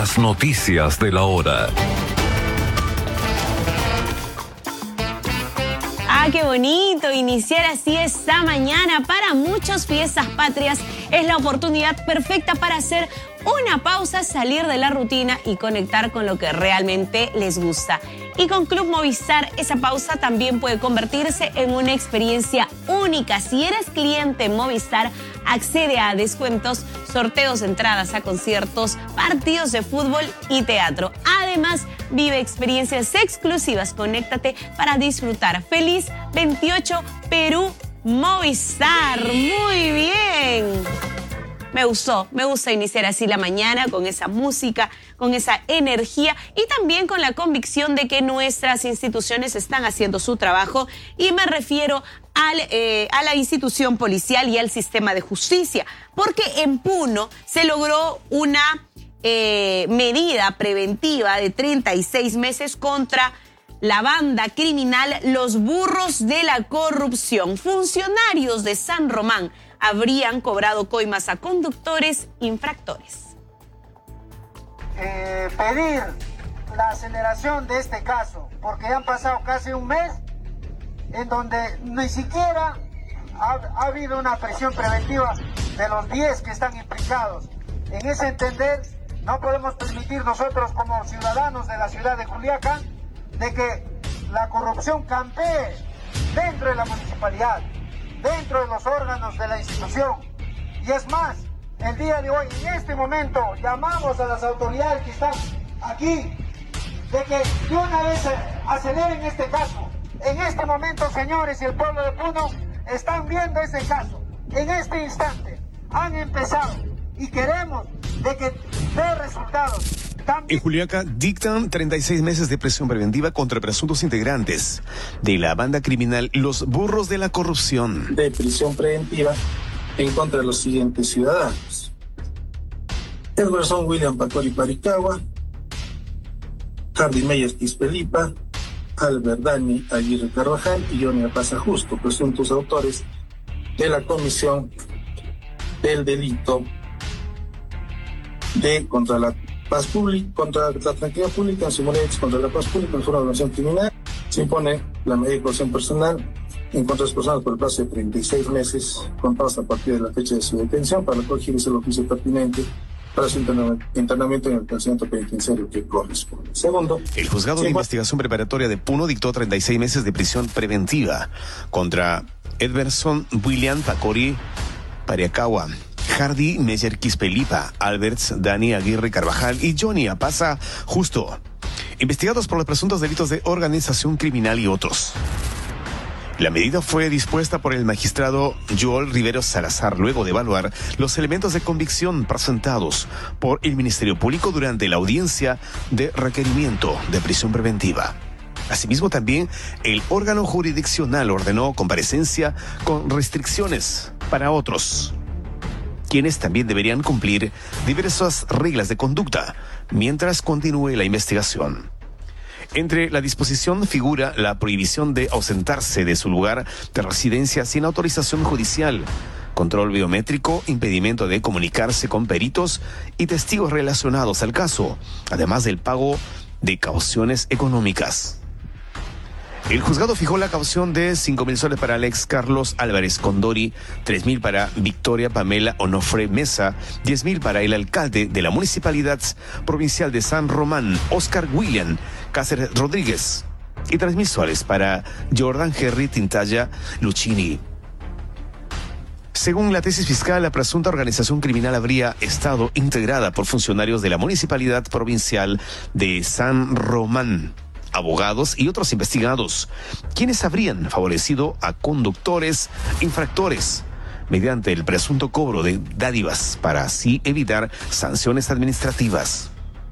Las noticias de la hora. Qué bonito iniciar así esta mañana. Para muchos, Fiestas Patrias es la oportunidad perfecta para hacer una pausa, salir de la rutina y conectar con lo que realmente les gusta. Y con Club Movistar, esa pausa también puede convertirse en una experiencia única. Si eres cliente Movistar, accede a descuentos, sorteos de entradas a conciertos, partidos de fútbol y teatro. Además, vive experiencias exclusivas. Conéctate para disfrutar. Feliz 28 Perú Movistar. Muy bien. Me gusta iniciar así la mañana con esa música, con esa energía y también con la convicción de que nuestras instituciones están haciendo su trabajo, y me refiero a la institución policial y al sistema de justicia, porque en Puno se logró una medida preventiva de 36 meses contra la banda criminal Los Burros de la Corrupción. Funcionarios de San Román habrían cobrado coimas a conductores infractores. Pedir la aceleración de este caso, porque ya han pasado casi un mes en donde ni siquiera ha habido una prisión preventiva de los 10 que están implicados. En ese entender, no podemos permitir nosotros como ciudadanos de la ciudad de Juliaca de que la corrupción campee dentro de la municipalidad, dentro de los órganos de la institución. Y es más, el día de hoy, en este momento, llamamos a las autoridades que están aquí de que de una vez aceleren este caso. En este momento, señores, y el pueblo de Puno están viendo ese caso. En este instante han empezado y queremos de que dé resultados. En Juliaca dictan 36 meses de prisión preventiva contra presuntos integrantes de la banda criminal Los Burros de la Corrupción. De prisión preventiva en contra de los siguientes ciudadanos: Edwardson William Pacori Paricagua, Hardy Meyers Quispelipa, Albert Dani Aguirre Carvajal y Johnny Apaza Justo, presuntos autores de la comisión del delito de contra la paz pública, contra la tranquilidad pública, en su moneda, contra la paz pública, en forma de organización criminal. Se impone la medida de coerción personal en contra de las personas por el plazo de 36 meses, contados a partir de la fecha de su detención, para corregir el oficio pertinente para su internamiento en el procedimiento penitenciario que corresponde. Segundo, el juzgado de investigación preparatoria de Puno dictó 36 meses de prisión preventiva contra Edwardson William Pacori Paricagua, Hardy Meyer Quispelipa, Albert Dani Aguirre Carvajal y Johnny Apaza Justo, investigados por los presuntos delitos de organización criminal y otros. La medida fue dispuesta por el magistrado Joel Rivero Salazar luego de evaluar los elementos de convicción presentados por el Ministerio Público durante la audiencia de requerimiento de prisión preventiva. Asimismo, también el órgano jurisdiccional ordenó comparecencia con restricciones para otros, quienes también deberían cumplir diversas reglas de conducta mientras continúe la investigación. Entre la disposición figura la prohibición de ausentarse de su lugar de residencia sin autorización judicial, control biométrico, impedimento de comunicarse con peritos y testigos relacionados al caso, además del pago de cauciones económicas. El juzgado fijó la caución de 5,000 soles para Alex Carlos Álvarez Condori, 3,000 para Victoria Pamela Onofre Mesa, 10,000 para el alcalde de la Municipalidad Provincial de San Román, Oscar William Cáceres Rodríguez, y 3,000 soles para Jordan Henry Tintaya Luchini. Según la tesis fiscal, la presunta organización criminal habría estado integrada por funcionarios de la Municipalidad Provincial de San Román, abogados y otros investigados, quienes habrían favorecido a conductores infractores mediante el presunto cobro de dádivas para así evitar sanciones administrativas.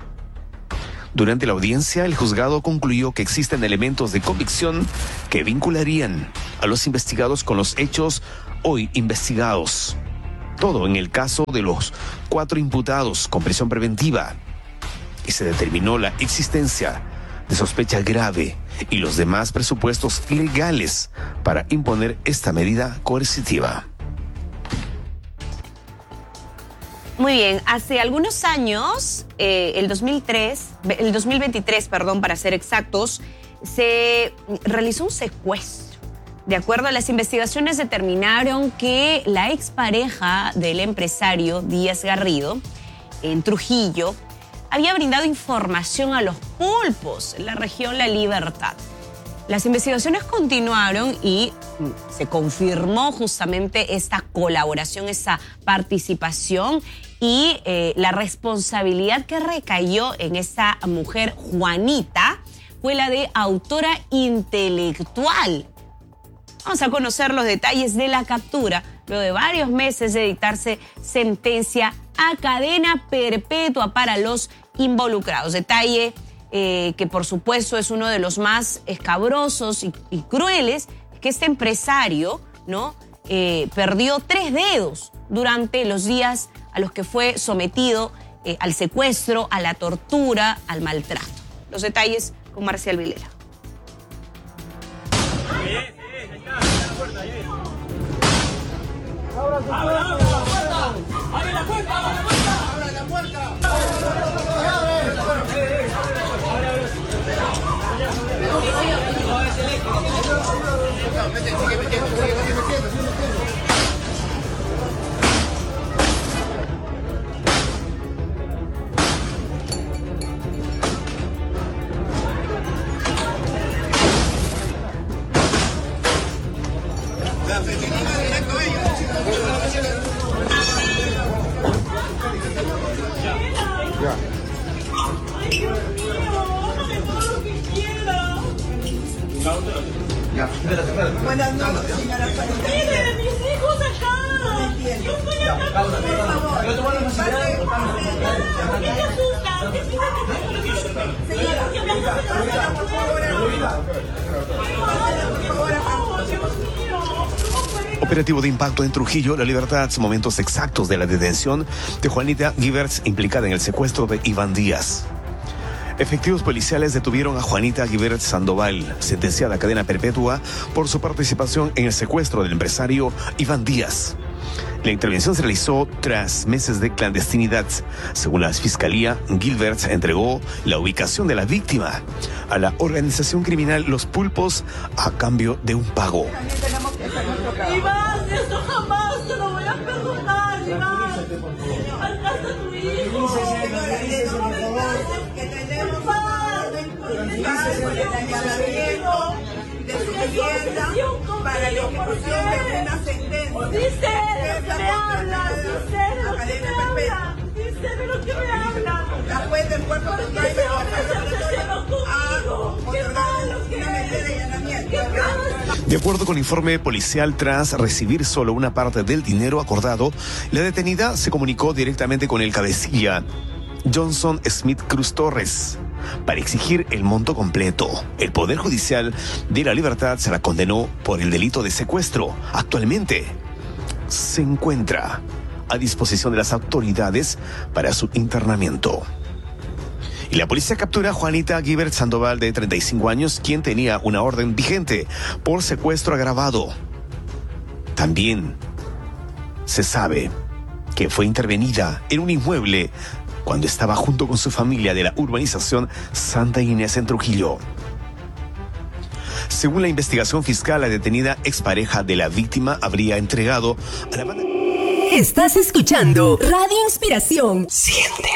Durante la audiencia, el juzgado concluyó que existen elementos de convicción que vincularían a los investigados con los hechos hoy investigados. Todo en el caso de los 4 imputados con prisión preventiva. Y se determinó la existencia de sospecha grave y los demás presupuestos legales para imponer esta medida coercitiva. Muy bien, hace algunos años, el 2023, para ser exactos, se realizó un secuestro. De acuerdo a las investigaciones, determinaron que la expareja del empresario Díaz Garrido, en Trujillo, había brindado información a los pulpos en la región La Libertad. Las investigaciones continuaron y se confirmó justamente esta colaboración, esa participación y la responsabilidad que recayó en esa mujer, Juanita, fue la de autora intelectual. Vamos a conocer los detalles de la captura, luego de varios meses de dictarse sentencia a cadena perpetua para los involucrados. Detalle que por supuesto es uno de los más escabrosos y crueles, que este empresario, ¿no? Perdió 3 dedos durante los días a los que fue sometido al secuestro, a la tortura, al maltrato. Los detalles con Marcial Vilera. Buenas noches, señora Juanita. ¡Miren, mis hijos acá! Yo estoy acá, por favor. ¿Por qué te asustan? Operativo de impacto en Trujillo, La Libertad, momentos exactos de la detención de Juanita Giverts, implicada en el secuestro de Iván Díaz. Efectivos policiales detuvieron a Juanita Giverts Sandoval, sentenciada a cadena perpetua por su participación en el secuestro del empresario Iván Díaz. La intervención se realizó tras meses de clandestinidad. Según la fiscalía, Giverts entregó la ubicación de la víctima a la organización criminal Los Pulpos a cambio de un pago. Iván, esto jamás te lo voy a perdonar, Iván. Faltaste a tu hijo. Que tenemos de su vivienda para la ejecución de una sentencia. Dice de lo que me hablas, dice de lo que me hablas, dice de lo que me hablas. La juez del cuerpo de ¿Qué se conmigo? ¿Qué malo que De acuerdo con el informe policial, tras recibir solo una parte del dinero acordado, la detenida se comunicó directamente con el cabecilla Johnson Smith Cruz Torres para exigir el monto completo. El Poder Judicial de La Libertad se la condenó por el delito de secuestro. Actualmente se encuentra a disposición de las autoridades para su internamiento. Y la policía captura a Juanita Giverts Sandoval, de 35 años, quien tenía una orden vigente por secuestro agravado. También se sabe que fue intervenida en un inmueble cuando estaba junto con su familia de la urbanización Santa Inés en Trujillo. Según la investigación fiscal, la detenida expareja de la víctima habría entregado a la banda... Estás escuchando Radio Inspiración. Siéntela.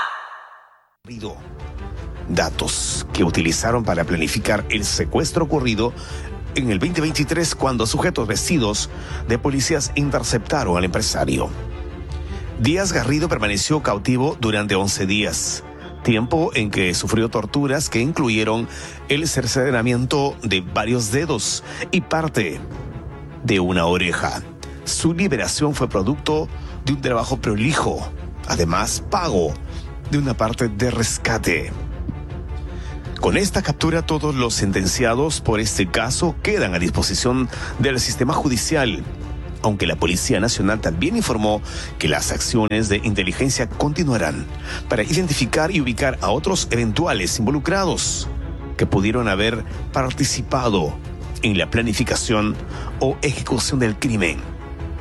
Datos que utilizaron para planificar el secuestro ocurrido en el 2023, cuando sujetos vestidos de policías interceptaron al empresario. Díaz Garrido permaneció cautivo durante 11 días, tiempo en que sufrió torturas que incluyeron el cercenamiento de varios dedos y parte de una oreja. Su liberación fue producto de un trabajo prolijo, además pago de una parte de rescate. Con esta captura, todos los sentenciados por este caso quedan a disposición del sistema judicial, aunque la Policía Nacional también informó que las acciones de inteligencia continuarán para identificar y ubicar a otros eventuales involucrados que pudieron haber participado en la planificación o ejecución del crimen.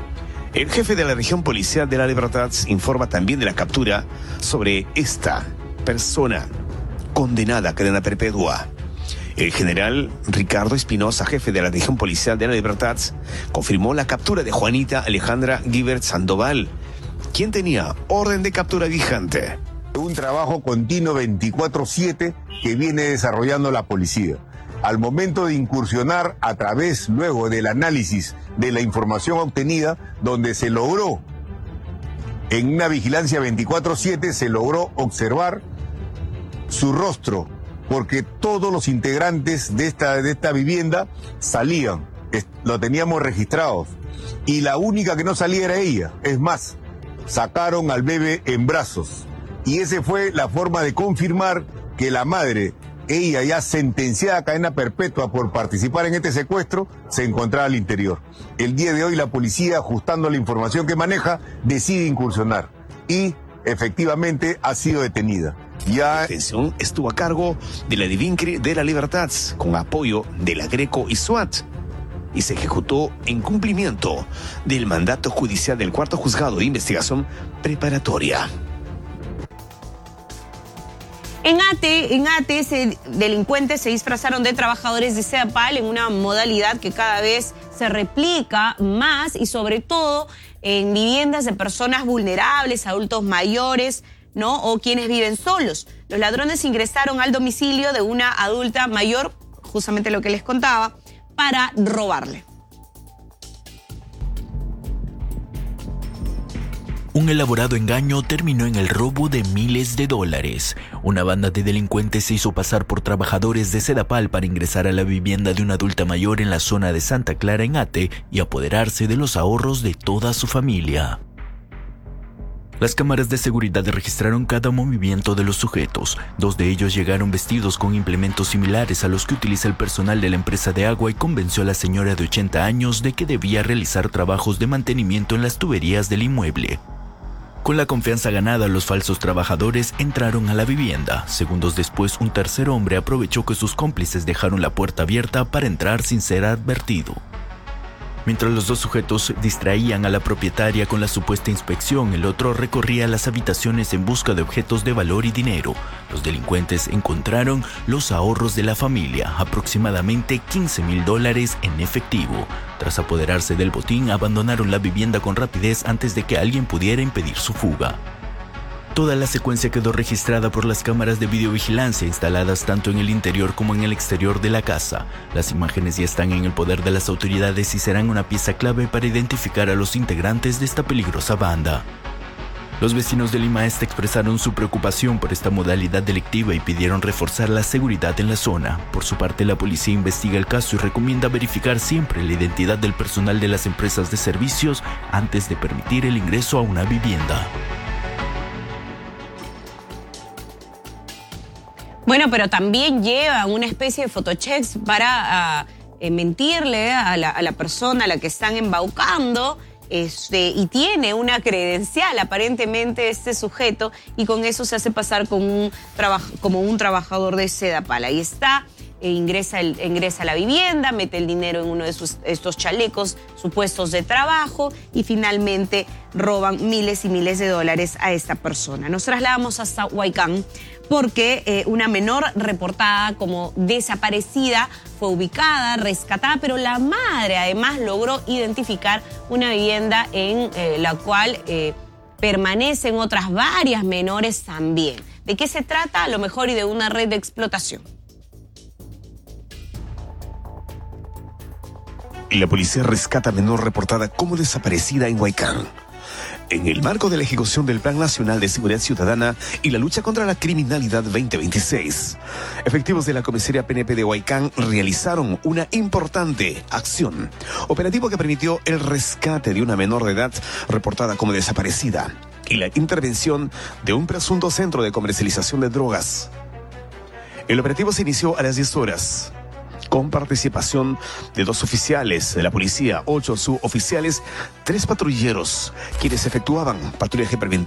El jefe de la región policial de La Libertad informa también de la captura sobre esta persona condenada a cadena perpetua. El general Ricardo Espinosa, jefe de la región policial de La Libertad, confirmó la captura de Juanita Alejandra Guibert Sandoval, quien tenía orden de captura vigente. Un trabajo continuo 24/7 que viene desarrollando la policía. Al momento de incursionar a través, luego del análisis de la información obtenida, donde se logró, en una vigilancia 24/7, se logró observar su rostro, porque todos los integrantes de esta vivienda salían, lo teníamos registrados, y la única que no salía era ella. Es más, sacaron al bebé en brazos, y esa fue la forma de confirmar que la madre, ella ya sentenciada a cadena perpetua por participar en este secuestro, se encontraba al interior. El día de hoy la policía, ajustando la información que maneja, decide incursionar y efectivamente ha sido detenida. La detención estuvo a cargo de la Divincre de La Libertad, con apoyo de la Greco y SWAT, y se ejecutó en cumplimiento del mandato judicial del Cuarto Juzgado de Investigación Preparatoria. En Ate, delincuentes se disfrazaron de trabajadores de Sedapal en una modalidad que cada vez se replica más, y sobre todo en viviendas de personas vulnerables, adultos mayores, ¿no? O quienes viven solos. Los ladrones ingresaron al domicilio de una adulta mayor, justamente lo que les contaba, para robarle. Un elaborado engaño terminó en el robo de miles de dólares. Una banda de delincuentes se hizo pasar por trabajadores de Sedapal para ingresar a la vivienda de una adulta mayor en la zona de Santa Clara en Ate y apoderarse de los ahorros de toda su familia. Las cámaras de seguridad registraron cada movimiento de los sujetos. 2 de ellos llegaron vestidos con implementos similares a los que utiliza el personal de la empresa de agua y convenció a la señora de 80 años de que debía realizar trabajos de mantenimiento en las tuberías del inmueble. Con la confianza ganada, los falsos trabajadores entraron a la vivienda. Segundos después, un tercer hombre aprovechó que sus cómplices dejaron la puerta abierta para entrar sin ser advertido. Mientras los 2 sujetos distraían a la propietaria con la supuesta inspección, el otro recorría las habitaciones en busca de objetos de valor y dinero. Los delincuentes encontraron los ahorros de la familia, aproximadamente $15,000 en efectivo. Tras apoderarse del botín, abandonaron la vivienda con rapidez antes de que alguien pudiera impedir su fuga. Toda la secuencia quedó registrada por las cámaras de videovigilancia instaladas tanto en el interior como en el exterior de la casa. Las imágenes ya están en el poder de las autoridades y serán una pieza clave para identificar a los integrantes de esta peligrosa banda. Los vecinos de Lima Este expresaron su preocupación por esta modalidad delictiva y pidieron reforzar la seguridad en la zona. Por su parte, la policía investiga el caso y recomienda verificar siempre la identidad del personal de las empresas de servicios antes de permitir el ingreso a una vivienda. Bueno, pero también lleva una especie de photochecks para mentirle a la persona a la que están embaucando, y tiene una credencial aparentemente este sujeto, y con eso se hace pasar como un trabajador de Sedapal. Ahí está, ingresa a la vivienda, mete el dinero en uno de estos chalecos supuestos de trabajo y finalmente roban miles y miles de dólares a esta persona. Nos trasladamos hasta Huaycán porque una menor reportada como desaparecida fue ubicada, rescatada, pero la madre además logró identificar una vivienda en la cual permanecen otras varias menores también. ¿De qué se trata? A lo mejor y de una red de explotación. La policía rescata a menor reportada como desaparecida en Huaycán. En el marco de la ejecución del Plan Nacional de Seguridad Ciudadana y la lucha contra la criminalidad 2026, efectivos de la comisaría PNP de Huaycán realizaron una importante acción, operativo que permitió el rescate de una menor de edad reportada como desaparecida y la intervención de un presunto centro de comercialización de drogas. El operativo se inició a las 10 horas. Con participación de 2 oficiales de la policía, 8 suboficiales, 3 patrulleros, quienes efectuaban patrullaje preventivo.